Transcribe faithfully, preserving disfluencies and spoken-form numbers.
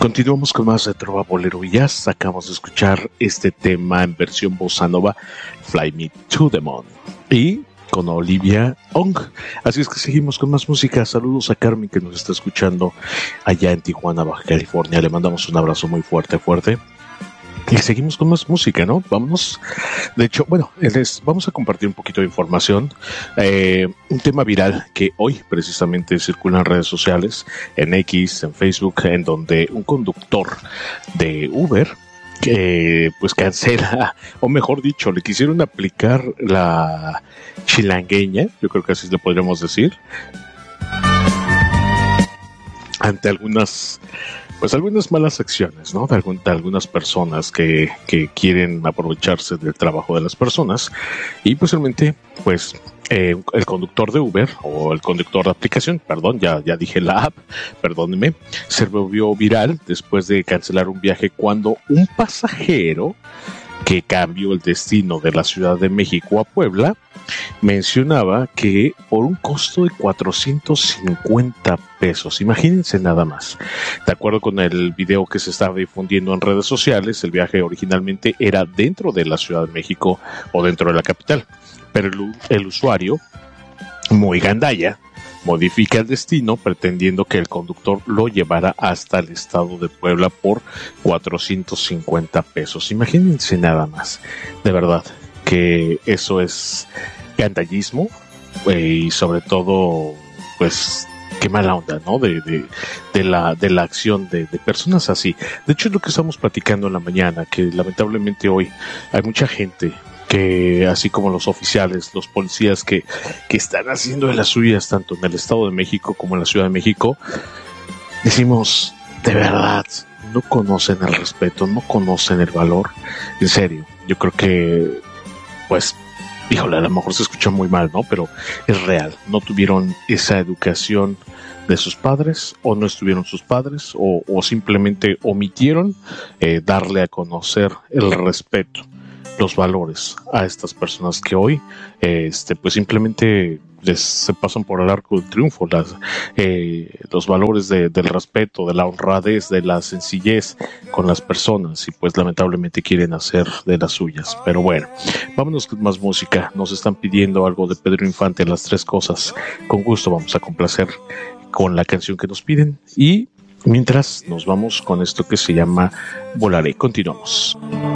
Continuamos con más de Trova Bolero y Jazz. Acabamos de escuchar este tema en versión bossa nova, Fly Me to the Moon, y con Olivia Ong. Así es que seguimos con más música. Saludos a Carmen, que nos está escuchando allá en Tijuana, Baja California. Le mandamos un abrazo muy fuerte, fuerte. Y seguimos con más música, ¿no? Vámonos. De hecho, bueno, les vamos a compartir un poquito de información. Eh, un tema viral que hoy precisamente circula en redes sociales, en X, en Facebook, en donde un conductor de Uber que pues cancela, o mejor dicho, le quisieron aplicar la chilangueña, yo creo que así le podríamos decir, ante algunas pues algunas malas acciones, ¿no? De, algún, de algunas personas que, que quieren aprovecharse del trabajo de las personas, y posiblemente pues eh, el conductor de Uber o el conductor de aplicación, perdón, ya, ya dije la app, perdónenme, se volvió viral después de cancelar un viaje cuando un pasajero que cambió el destino de la Ciudad de México a Puebla mencionaba que por un costo de cuatrocientos cincuenta pesos, imagínense nada más. De acuerdo con el video que se estaba difundiendo en redes sociales, el viaje originalmente era dentro de la Ciudad de México o dentro de la capital, pero el, el usuario, muy gandalla, modifica el destino pretendiendo que el conductor lo llevara hasta el estado de Puebla por cuatrocientos cincuenta pesos. Imagínense nada más. De verdad que eso es gandallismo, eh, y sobre todo, pues, qué mala onda, ¿no? De, de, de la, de la acción de, de personas así. De hecho, es lo que estamos platicando en la mañana, que lamentablemente hoy hay mucha gente que, así como los oficiales, los policías que, que están haciendo de las suyas tanto en el Estado de México como en la Ciudad de México, decimos, de verdad, no conocen el respeto, no conocen el valor. En serio, yo creo que, pues, híjole, a lo mejor se escucha muy mal, ¿no? Pero es real, no tuvieron esa educación de sus padres, o no estuvieron sus padres, o, o simplemente omitieron eh, darle a conocer el respeto, los valores a estas personas que hoy este pues simplemente les se pasan por el arco del triunfo, las, eh, los valores de, del respeto, de la honradez, de la sencillez con las personas, y pues lamentablemente quieren hacer de las suyas. Pero bueno, vámonos con más música. Nos están pidiendo algo de Pedro Infante, Las Tres Cosas. Con gusto vamos a complacer con la canción que nos piden, y mientras nos vamos con esto que se llama Volaré. Continuamos.